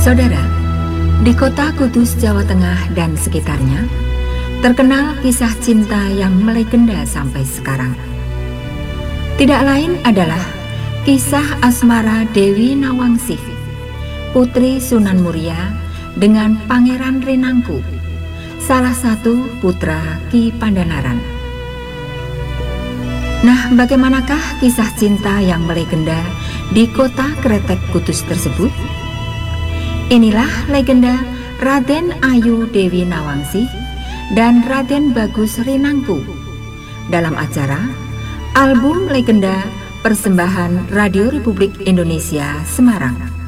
Saudara, di kota Kudus, Jawa Tengah dan sekitarnya, terkenal kisah cinta yang melegenda sampai sekarang. Tidak lain adalah kisah asmara Dewi Nawangsih, putri Sunan Muria dengan Pangeran Rinangku, salah satu putra Ki Pandanaran. Nah, bagaimanakah kisah cinta yang melegenda di kota Kretek Kudus tersebut? Inilah legenda Raden Ayu Dewi Nawangsih dan Raden Bagus Rinangku dalam acara Album Legenda Persembahan Radio Republik Indonesia Semarang.